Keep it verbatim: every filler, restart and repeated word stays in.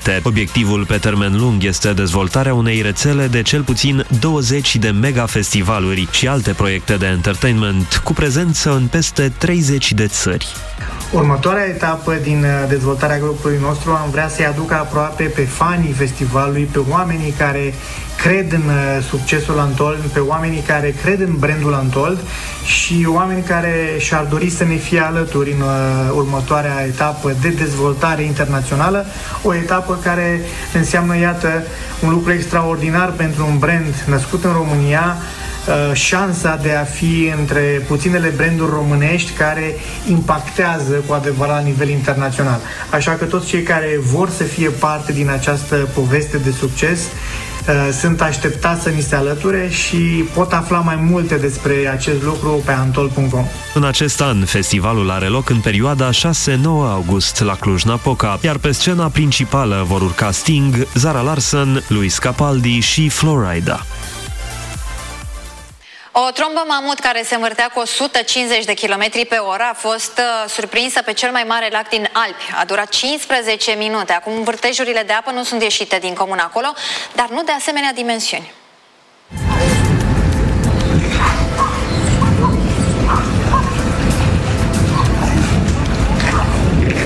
diferite. Obiectivul pe termen lung este dezvoltarea unei rețele de cel puțin douăzeci de mega-festivaluri și alte proiecte de entertainment cu prezență în peste treizeci de țări. Următoarea etapă din dezvoltarea grupului nostru am vrea să-i aducă aproape pe fanii festivalului, pe oamenii care cred în succesul Untold, pe oamenii care cred în brandul Untold și oamenii care și-ar dori să ne fie alături în următoarea etapă de dezvoltare internațională, o etapă care înseamnă, iată, un lucru extraordinar pentru un brand născut în România, șansa de a fi între puținele branduri românești care impactează cu adevărat la nivel internațional. Așa că toți cei care vor să fie parte din această poveste de succes sunt așteptați să ni se alăture și pot afla mai multe despre acest lucru pe untold punct com. În acest an, festivalul are loc în perioada șase nouă august la Cluj-Napoca, iar pe scena principală vor urca Sting, Zara Larsson, Luis Capaldi și Florida. O trombă mamut care se învârtea cu o sută cincizeci de kilometri pe oră a fost uh, surprinsă pe cel mai mare lac din Alpi. A durat cincisprezece minute. Acum vârtejurile de apă nu sunt ieșite din comun acolo, dar nu de asemenea dimensiuni.